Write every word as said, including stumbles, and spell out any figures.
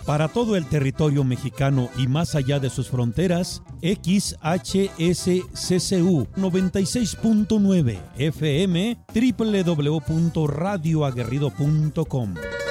Para todo el territorio mexicano y más allá de sus fronteras, X H S C C U noventa y seis punto nueve F M, doble u doble u doble u punto radio aguerrido punto com.